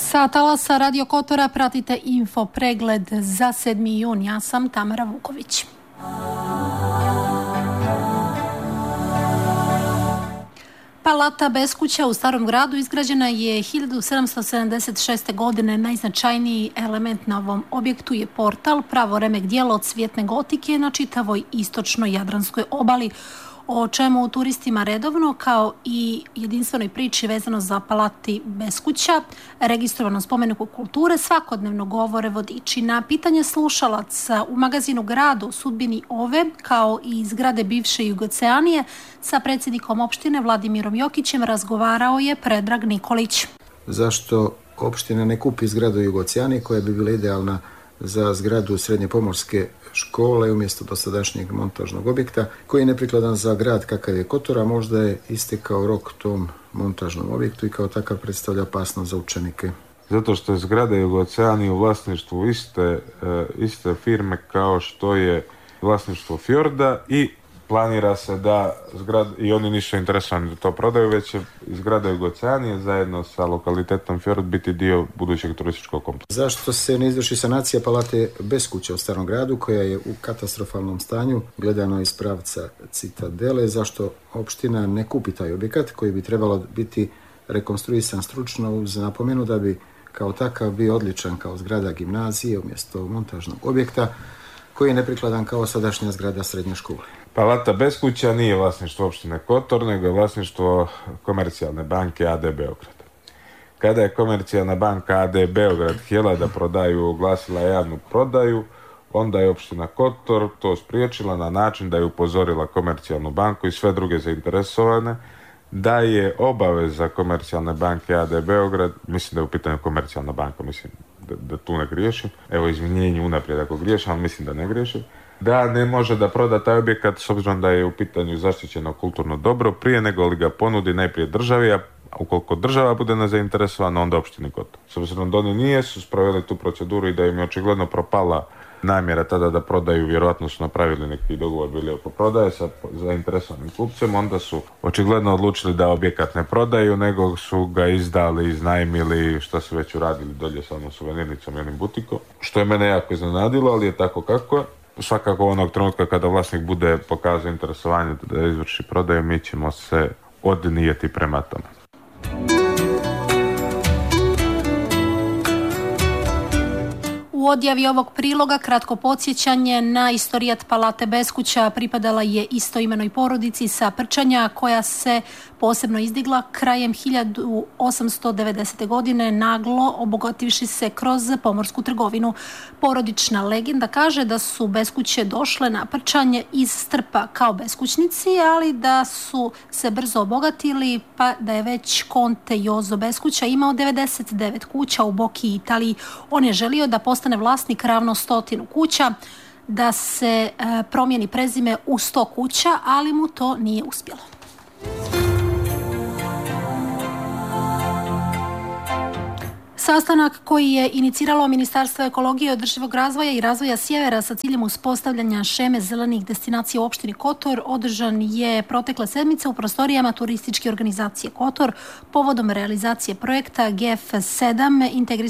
Sa talasa Radio Kotora pratite info pregled za 7. jun. Ja sam Tamara Vuković. Palata Beskuća u Starom gradu izgrađena je 1776. godine. Najznačajniji element na ovom objektu je portal, pravo remek-djelo od cvjetne gotike na čitavoj istočno-jadranskoj obali, o čemu turistima redovno, kao i jedinstvenoj priči vezano za Palati Beskuća, registrovanom spomeniku kulture, svakodnevno govore vodiči. Na pitanje slušalaca u magazinu Gradu o sudbini ove, kao i zgrade bivše Jugoceanije, sa predsjednikom opštine Vladimirom Jokićem razgovarao je Predrag Nikolić. Zašto opština ne kupi zgradu Jugoceanije koja bi bila idealna za zgradu srednje pomorske škole umjesto dosadašnjeg montažnog objekta koji je neprikladan za grad kakav je Kotor, a možda je istekao rok tom montažnom objektu i kao takav predstavlja opasnost za učenike. Zato što je zgrada Jugoceanije u vlasništvu iste firme kao što je vlasništvo Fjorda i planira se da i oni nisu interesovani da to prodaju, već će zgrada Jugoceanije zajedno sa lokalitetom Fjord biti dio budućeg turističkog kompleksa. Zašto se ne izvrši sanacija Palate Beskuća u Starom gradu koja je u katastrofalnom stanju gledano iz pravca Citadele? Zašto opština ne kupi taj objekat koji bi trebalo biti rekonstruisan stručno uz napomenu da bi kao takav bio odličan kao zgrada gimnazije umjesto montažnog objekta koji je neprikladan kao sadašnja zgrada srednje škole? Palata Beskuća nije vlasništvo opštine Kotor, nego je vlasništvo Komercijalne banke AD Beograd. Kada je Komercijalna banka AD Beograd htjela da prodaju, oglasila javnu prodaju, onda je opština Kotor to spriječila na način da je upozorila Komercijalnu banku i sve druge zainteresovane da je obaveza Komercijalne banke AD Beograd, mislim da je u pitanju Komercijalna banka, mislim da tu ne griješim, evo izvinjenje unaprijed ako griješim, ali mislim da ne griješim, da ne može da proda taj objekat s obzirom da je u pitanju zaštićeno kulturno dobro prije nego li ga ponudi najprije državi, a ukoliko država bude nezainteresovana, onda opštini Kotor. S obzirom da oni nisu sproveli tu proceduru i da im je očigledno propala namjera tada da prodaju, vjerojatno su napravili neki dogovor bili oko prodaje sa zainteresovanim kupcem, onda su očigledno odlučili da objekat ne prodaju, nego su ga izdali, iznajmili, što su već uradili dolje sa onom suvenirnicom i onim butikom, što je mene jako iznenadilo, ali je tako kako je. Svakako onog trenutka kada vlasnik bude pokazao interesovanje da izvrši prodaju, mi ćemo se odnijeti prema tome. U odjavi ovog priloga kratko podsjećanje na istorijat Palate Beskuća pripadala je istoimenoj porodici sa Prčanja koja se posebno izdigla krajem 1890. godine naglo obogativši se kroz pomorsku trgovinu. Porodična legenda kaže da su Beskuće došle na Prčanje iz Strpa kao beskućnici, ali da su se brzo obogatili pa da je već konte Jozo Beskuća imao 99 kuća u Boki i Italiji. On je želio da postane vlasnik ravno 100 kuća, da se promijeni prezime u 100 kuća, ali mu to nije uspjelo. Sastanak koji je iniciralo Ministarstvo ekologije, održivog razvoja i razvoja sjevera sa ciljem uspostavljanja šeme zelenih destinacija u opštini Kotor održan je protekle sedmice u prostorijama turističke organizacije Kotor povodom realizacije projekta GF7